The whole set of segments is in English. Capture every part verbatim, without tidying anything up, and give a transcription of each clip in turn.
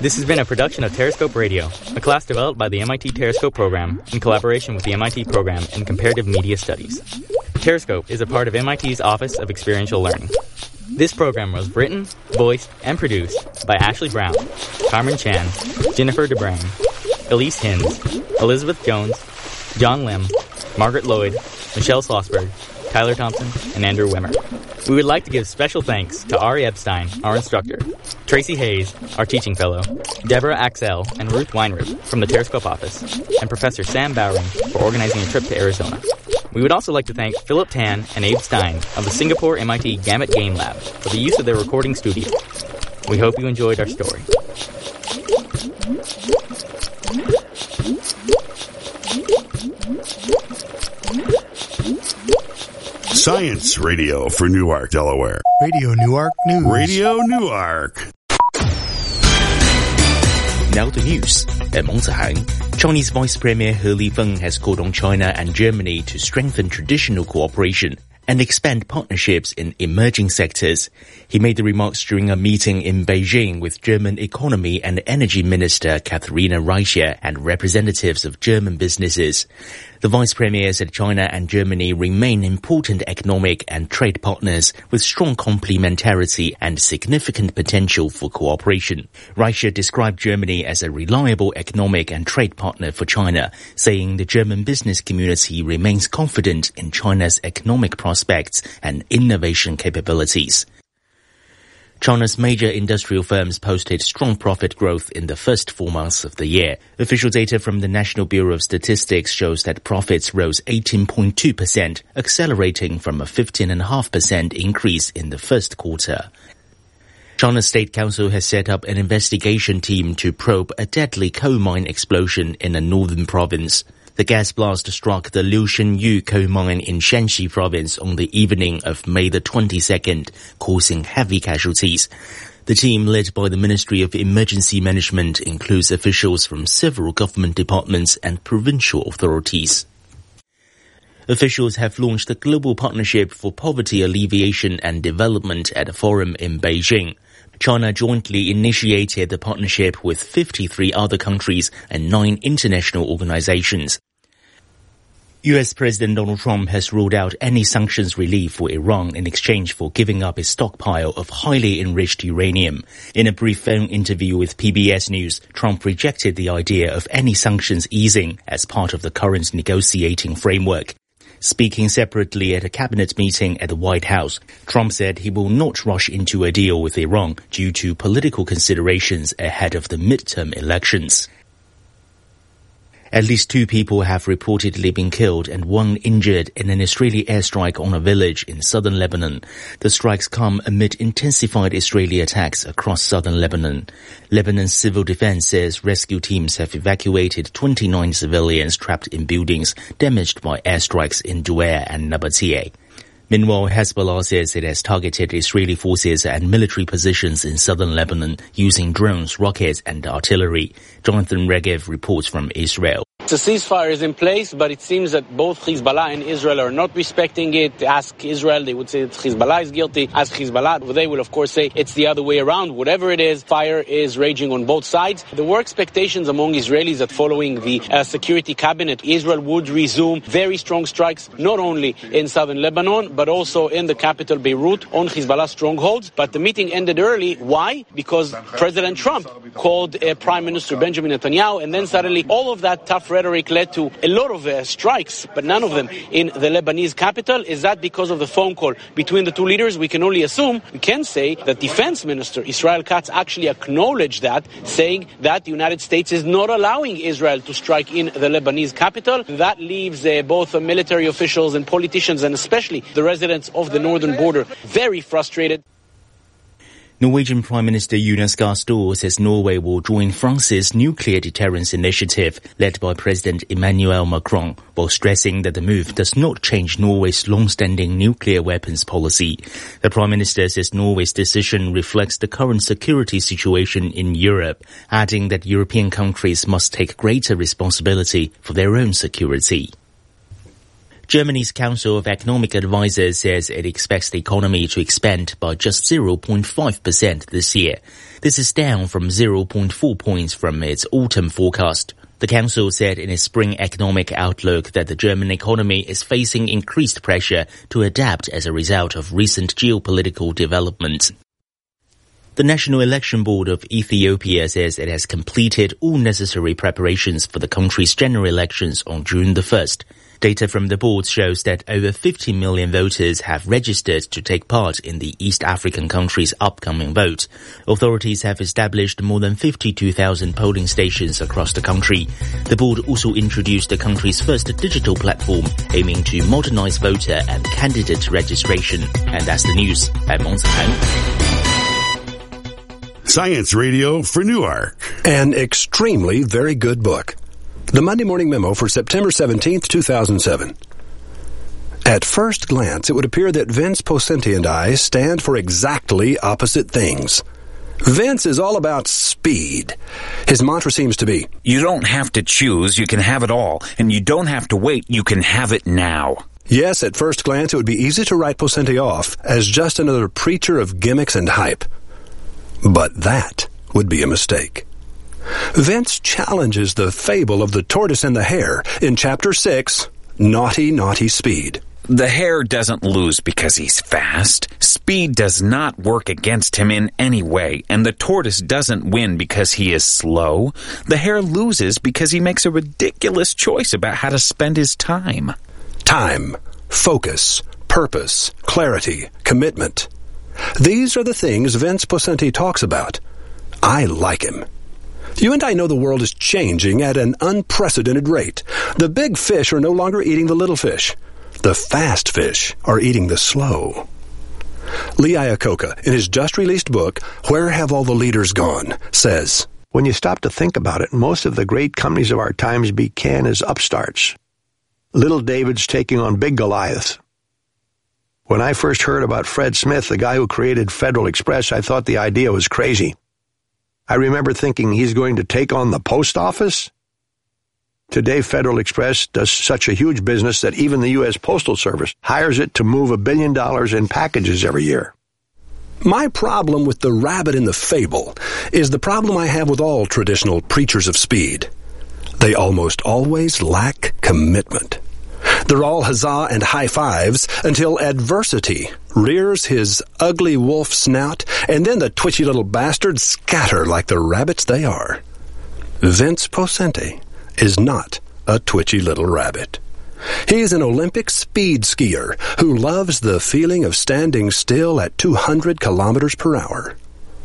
This has been a production of Terrascope Radio, a class developed by the M I T Terrascope program in collaboration with the M I T program in Comparative Media Studies. Terrascope is a part of M I T's Office of Experiential Learning. This program was written, voiced, and produced by Ashley Brown, Carmen Chan, Jennifer DeBrain, Elise Hinds, Elizabeth Jones, John Lim, Margaret Lloyd, Michelle Slossberg, Tyler Thompson, and Andrew Wimmer. We would like to give special thanks to Ari Epstein, our instructor, Tracy Hayes, our teaching fellow, Deborah Axel and Ruth Weinrib from the Terrascope office, and Professor Sam Bowring for organizing a trip to Arizona. We would also like to thank Philip Tan and Abe Stein of the Singapore M I T Gamut Game Lab for the use of their recording studio. We hope you enjoyed our story. Science Radio for Newark, Delaware. Radio Newark News. Radio Newark. Now the news. At Mengzihang, Chinese Vice Premier He Lifeng has called on China and Germany to strengthen traditional cooperation and expand partnerships in emerging sectors. He made the remarks during a meeting in Beijing with German Economy and Energy Minister Katharina Reiche and representatives of German businesses. The Vice Premier said China and Germany remain important economic and trade partners with strong complementarity and significant potential for cooperation. Reiche described Germany as a reliable economic and trade partner for China, saying the German business community remains confident in China's economic prospects and innovation capabilities. China's major industrial firms posted strong profit growth in the first four months of the year. Official data from the National Bureau of Statistics shows that profits rose eighteen point two percent, accelerating from a fifteen point five percent increase in the first quarter. China's State Council has set up an investigation team to probe a deadly coal mine explosion in a northern province. The gas blast struck the Liu Shenyu coal mine in Shanxi province on the evening of May the twenty-second, causing heavy casualties. The team, led by the Ministry of Emergency Management, includes officials from several government departments and provincial authorities. Officials have launched a global partnership for poverty alleviation and development at a forum in Beijing. China jointly initiated the partnership with fifty-three other countries and nine international organizations. U S President Donald Trump has ruled out any sanctions relief for Iran in exchange for giving up its stockpile of highly enriched uranium. In a brief phone interview with P B S News, Trump rejected the idea of any sanctions easing as part of the current negotiating framework. Speaking separately at a cabinet meeting at the White House, Trump said he will not rush into a deal with Iran due to political considerations ahead of the midterm elections. At least two people have reportedly been killed and one injured in an Israeli airstrike on a village in southern Lebanon. The strikes come amid intensified Israeli attacks across southern Lebanon. Lebanon's civil defense says rescue teams have evacuated twenty-nine civilians trapped in buildings damaged by airstrikes in Duer and Nabatea. Meanwhile, Hezbollah says it has targeted Israeli forces and military positions in southern Lebanon using drones, rockets and artillery. Jonathan Regev reports from Israel. The ceasefire is in place, but it seems that both Hezbollah and Israel are not respecting it. Ask Israel, they would say that Hezbollah is guilty. Ask Hezbollah, they will of course say it's the other way around. Whatever it is, fire is raging on both sides. There were expectations among Israelis that following the uh, security cabinet, Israel would resume very strong strikes, not only in southern Lebanon, but also in the capital Beirut on Hezbollah strongholds. But the meeting ended early. Why? Because President Trump called uh, Prime Minister Benjamin Netanyahu, and then suddenly all of that tough rhetoric led to a lot of uh, strikes, but none of them in the Lebanese capital. Is that because of the phone call between the two leaders? We can only assume. We can say that Defense Minister Israel Katz actually acknowledged that, saying that the United States is not allowing Israel to strike in the Lebanese capital. That leaves uh, both uh, military officials and politicians, and especially the residents of the northern border, very frustrated. Norwegian Prime Minister Jonas Gahr Store says Norway will join France's nuclear deterrence initiative led by President Emmanuel Macron, while stressing that the move does not change Norway's long-standing nuclear weapons policy. The Prime Minister says Norway's decision reflects the current security situation in Europe, adding that European countries must take greater responsibility for their own security. Germany's Council of Economic Advisors says it expects the economy to expand by just zero point five percent this year. This is down from zero point four points from its autumn forecast. The council said in its spring economic outlook that the German economy is facing increased pressure to adapt as a result of recent geopolitical developments. The National Election Board of Ethiopia says it has completed all necessary preparations for the country's general elections on June the first. Data from the board shows that over fifty million voters have registered to take part in the East African country's upcoming vote. Authorities have established more than fifty-two thousand polling stations across the country. The board also introduced the country's first digital platform aiming to modernize voter and candidate registration. And that's the news. I'm Meng Zhang. Science Radio for Newark. An extremely very good book. The Monday Morning Memo for September seventeenth, two thousand seven. At first glance, it would appear that Vince Poscente and I stand for exactly opposite things. Vince is all about speed. His mantra seems to be, you don't have to choose, you can have it all. And you don't have to wait, you can have it now. Yes, at first glance, it would be easy to write Poscente off as just another preacher of gimmicks and hype. But that would be a mistake. Vince challenges the fable of the tortoise and the hare in Chapter six, Naughty, Naughty Speed. The hare doesn't lose because he's fast. Speed does not work against him in any way, and the tortoise doesn't win because he is slow. The hare loses because he makes a ridiculous choice about how to spend his time. Time, focus, purpose, clarity, commitment. These are the things Vince Poscente talks about. I like him. You and I know the world is changing at an unprecedented rate. The big fish are no longer eating the little fish. The fast fish are eating the slow. Lee Iacocca, in his just-released book, Where Have All the Leaders Gone?, says, when you stop to think about it, most of the great companies of our times began as upstarts. Little David's taking on big Goliaths. When I first heard about Fred Smith, the guy who created Federal Express, I thought the idea was crazy. I remember thinking he's going to take on the post office. Today, Federal Express does such a huge business that even the U S Postal Service hires it to move a billion dollars in packages every year. My problem with the rabbit in the fable is the problem I have with all traditional preachers of speed. They almost always lack commitment. They're all huzzah and high fives until adversity rears his ugly wolf snout, and then the twitchy little bastards scatter like the rabbits they are. Vince Poscente is not a twitchy little rabbit. He's an Olympic speed skier who loves the feeling of standing still at two hundred kilometers per hour.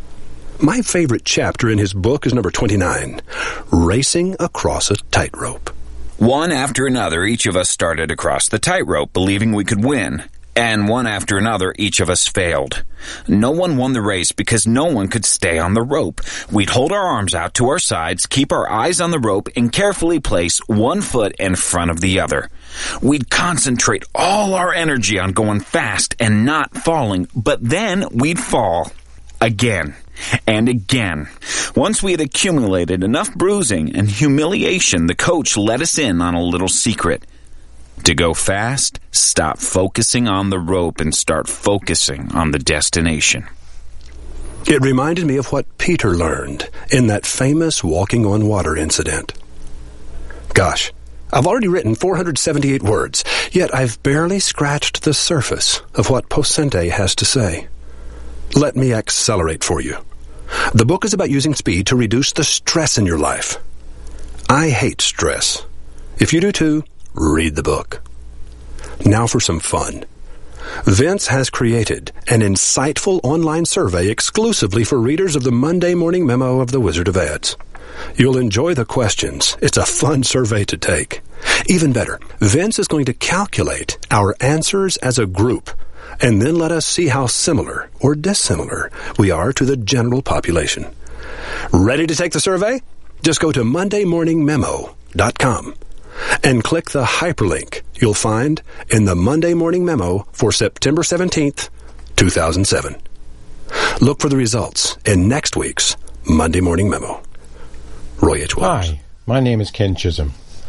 My favorite chapter in his book is number twenty-nine, Racing Across a Tightrope. One after another, each of us started across the tightrope, believing we could win. And one after another, each of us failed. No one won the race because no one could stay on the rope. We'd hold our arms out to our sides, keep our eyes on the rope, and carefully place one foot in front of the other. We'd concentrate all our energy on going fast and not falling, but then we'd fall. Again. And again. Once we had accumulated enough bruising and humiliation, the coach let us in on a little secret. To go fast, stop focusing on the rope and start focusing on the destination. It reminded me of what Peter learned in that famous walking on water incident. Gosh, I've already written four hundred seventy-eight words, yet I've barely scratched the surface of what Poscente has to say. Let me accelerate for you. The book is about using speed to reduce the stress in your life. I hate stress. If you do too, read the book. Now for some fun. Vince has created an insightful online survey exclusively for readers of the Monday Morning Memo of the Wizard of Ads. You'll enjoy the questions. It's a fun survey to take. Even better, Vince is going to calculate our answers as a group and then let us see how similar or dissimilar we are to the general population. Ready to take the survey? Just go to monday morning memo dot com and click the hyperlink you'll find in the Monday Morning Memo for September seventeenth, two thousand seven. Look for the results in next week's Monday Morning Memo. Roy H. Waters. Hi, my name is Ken Chisholm.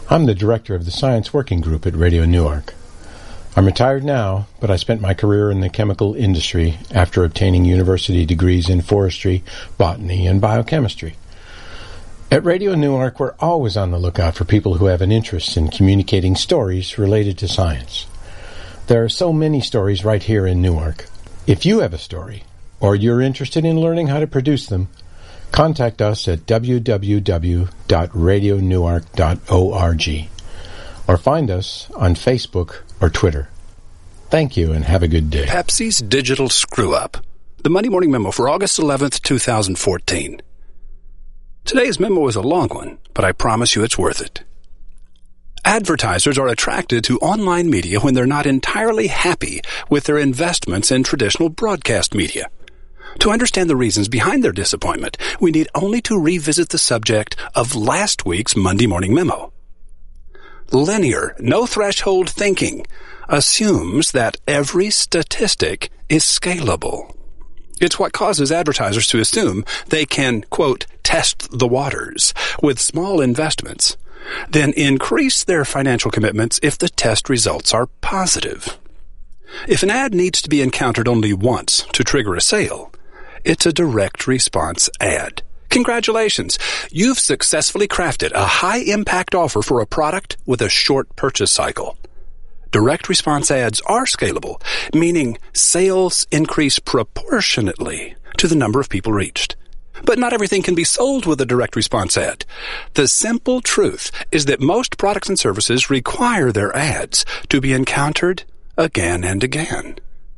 I'm the director of the Science Working Group at Radio Newark. I'm retired now, but I spent my career in the chemical industry after obtaining university degrees in forestry, botany, and biochemistry. At Radio Newark, we're always on the lookout for people who have an interest in communicating stories related to science. There are so many stories right here in Newark. If you have a story, or you're interested in learning how to produce them, contact us at w w w dot radio newark dot org or find us on Facebook or Twitter. Thank you and have a good day. Pepsi's Digital Screw-Up. The Monday Morning Memo for August eleventh, twenty fourteen. Today's memo is a long one, but I promise you it's worth it. Advertisers are attracted to online media when they're not entirely happy with their investments in traditional broadcast media. To understand the reasons behind their disappointment, we need only to revisit the subject of last week's Monday Morning Memo. Linear, no-threshold thinking assumes that every statistic is scalable. It's what causes advertisers to assume they can, quote, test the waters with small investments, then increase their financial commitments if the test results are positive. If an ad needs to be encountered only once to trigger a sale, it's a direct response ad. Congratulations! You've successfully crafted a high-impact offer for a product with a short purchase cycle. Direct response ads are scalable, meaning sales increase proportionately to the number of people reached. But not everything can be sold with a direct response ad. The simple truth is that most products and services require their ads to be encountered again and again.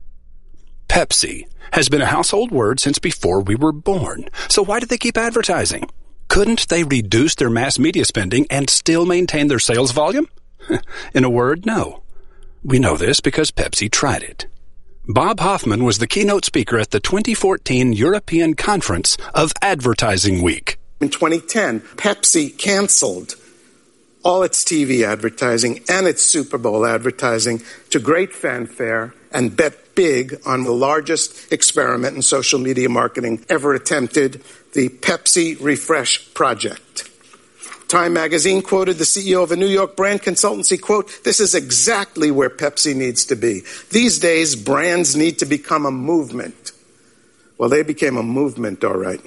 Pepsi has been a household word since before we were born. So why did they keep advertising? Couldn't they reduce their mass media spending and still maintain their sales volume? In a word, no. We know this because Pepsi tried it. Bob Hoffman was the keynote speaker at the twenty fourteen European Conference of Advertising Week. In twenty ten, Pepsi canceled all its T V advertising and its Super Bowl advertising to great fanfare and bet big on the largest experiment in social media marketing ever attempted, the Pepsi Refresh Project. Time magazine quoted the C E O of a New York brand consultancy, quote, "This is exactly where Pepsi needs to be. These days, brands need to become a movement." Well, they became a movement, all right.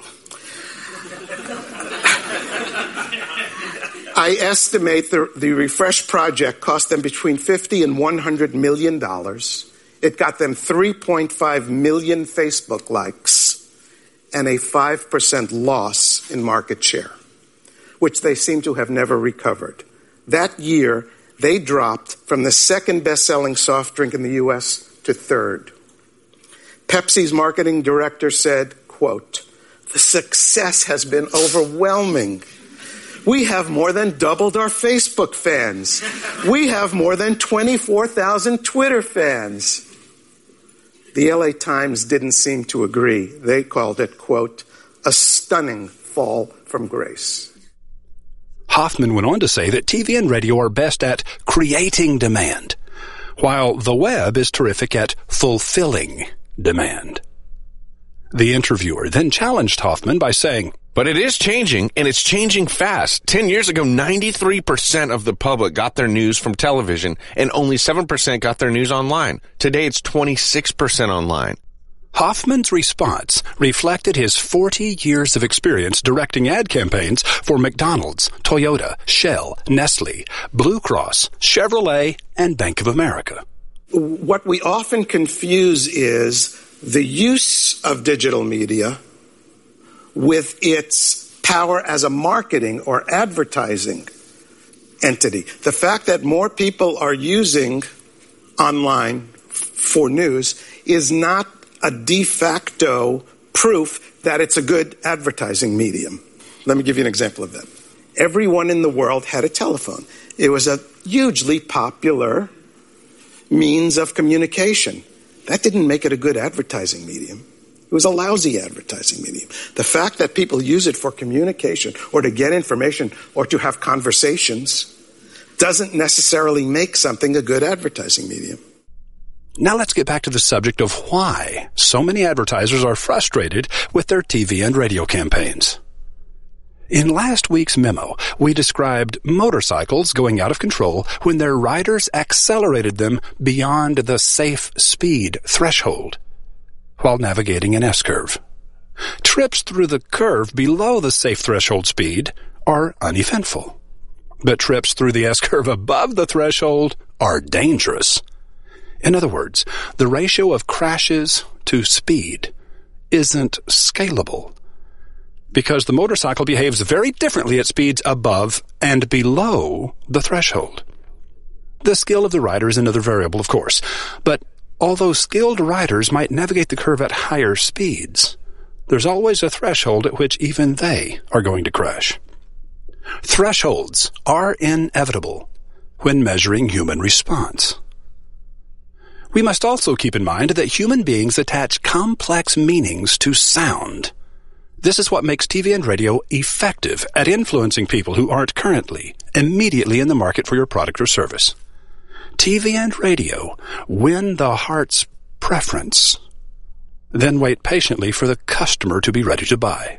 I estimate the, the Refresh Project cost them between fifty and one hundred million dollars. It got them three point five million Facebook likes and a five percent loss in market share, which they seem to have never recovered. That year, they dropped from the second best-selling soft drink in the U S to third. Pepsi's marketing director said, quote, "The success has been overwhelming. We have more than doubled our Facebook fans. We have more than twenty-four thousand Twitter fans." The L A Times didn't seem to agree. They called it, quote, "a stunning fall from grace." Hoffman went on to say that T V and radio are best at creating demand, while the web is terrific at fulfilling demand. The interviewer then challenged Hoffman by saying, "But it is changing, and it's changing fast. Ten years ago, ninety-three percent of the public got their news from television, and only seven percent got their news online. Today, it's twenty-six percent online." Hoffman's response reflected his forty years of experience directing ad campaigns for McDonald's, Toyota, Shell, Nestle, Blue Cross, Chevrolet, and Bank of America. What we often confuse is the use of digital media with its power as a marketing or advertising entity. The fact that more people are using online f- for news is not a de facto proof that it's a good advertising medium. Let me give you an example of that. Everyone in the world had a telephone. It was a hugely popular means of communication. That didn't make it a good advertising medium. It was a lousy advertising medium. The fact that people use it for communication or to get information or to have conversations doesn't necessarily make something a good advertising medium. Now let's get back to the subject of why so many advertisers are frustrated with their T V and radio campaigns. In last week's memo, we described motorcycles going out of control when their riders accelerated them beyond the safe speed threshold while navigating an S-curve. Trips through the curve below the safe threshold speed are uneventful, but trips through the S-curve above the threshold are dangerous. In other words, the ratio of crashes to speed isn't scalable, because the motorcycle behaves very differently at speeds above and below the threshold. The skill of the rider is another variable, of course, but although skilled riders might navigate the curve at higher speeds, there's always a threshold at which even they are going to crash. Thresholds are inevitable when measuring human response. We must also keep in mind that human beings attach complex meanings to sound. This is what makes T V and radio effective at influencing people who aren't currently, immediately in the market for your product or service. T V and radio win the heart's preference, then wait patiently for the customer to be ready to buy.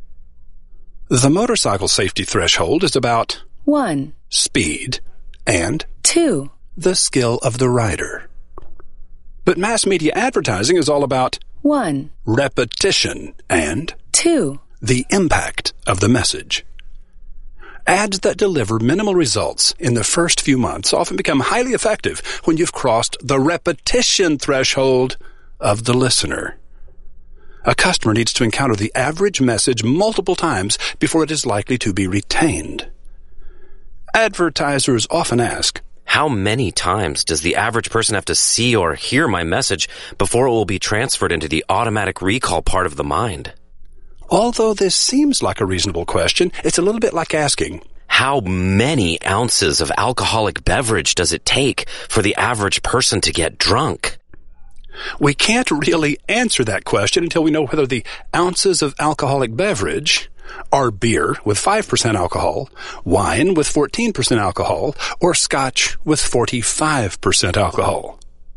The motorcycle safety threshold is about one. Speed and two. The skill of the rider. But mass media advertising is all about one. Repetition and two. The impact of the message. Ads that deliver minimal results in the first few months often become highly effective when you've crossed the repetition threshold of the listener. A customer needs to encounter the average message multiple times before it is likely to be retained. Advertisers often ask, how many times does the average person have to see or hear my message before it will be transferred into the automatic recall part of the mind? Although this seems like a reasonable question, it's a little bit like asking, how many ounces of alcoholic beverage does it take for the average person to get drunk? We can't really answer that question until we know whether the ounces of alcoholic beverage are beer with five percent alcohol, wine with fourteen percent alcohol, or scotch with forty-five percent alcohol.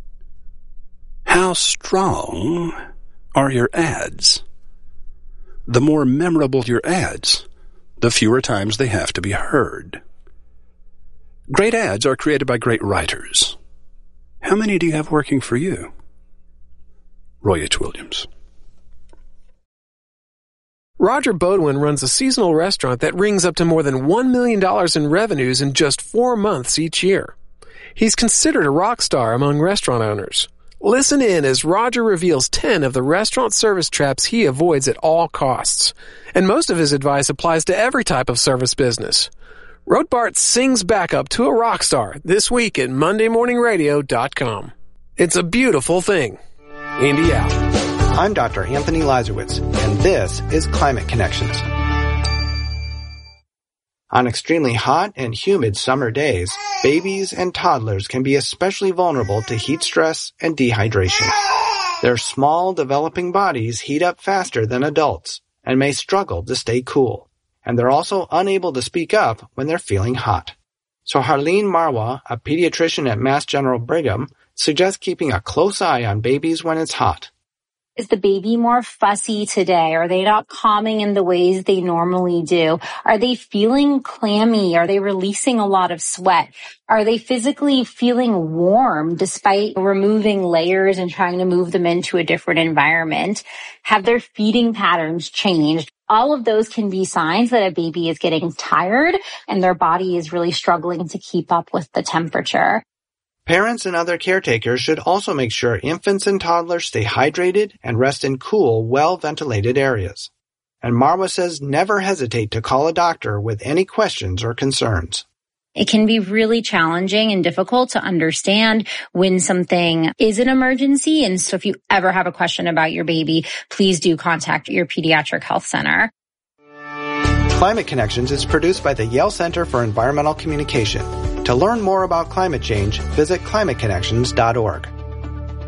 How strong are your ads? The more memorable your ads, the fewer times they have to be heard. Great ads are created by great writers. How many do you have working for you? Roy H. Williams. Roger Bodwin runs a seasonal restaurant that rings up to more than one million dollars in revenues in just four months each year. He's considered a rock star among restaurant owners. Listen in as Roger reveals ten of the restaurant service traps he avoids at all costs. And most of his advice applies to every type of service business. Rothbart sings back up to a rock star this week at Monday Morning Radio dot com. It's a beautiful thing. Indy out. I'm Doctor Anthony Lazarowitz, and this is Climate Connections. On extremely hot and humid summer days, babies and toddlers can be especially vulnerable to heat stress and dehydration. Their small, developing bodies heat up faster than adults and may struggle to stay cool, and they're also unable to speak up when they're feeling hot. So Harleen Marwa, a pediatrician at Mass General Brigham, suggests keeping a close eye on babies when it's hot. Is the baby more fussy today? Are they not calming in the ways they normally do? Are they feeling clammy? Are they releasing a lot of sweat? Are they physically feeling warm despite removing layers and trying to move them into a different environment? Have their feeding patterns changed? All of those can be signs that a baby is getting tired and their body is really struggling to keep up with the temperature. Parents and other caretakers should also make sure infants and toddlers stay hydrated and rest in cool, well-ventilated areas. And Marwa says never hesitate to call a doctor with any questions or concerns. It can be really challenging and difficult to understand when something is an emergency. And so if you ever have a question about your baby, please do contact your pediatric health center. Climate Connections is produced by the Yale Center for Environmental Communication. To learn more about climate change, visit climate connections dot org.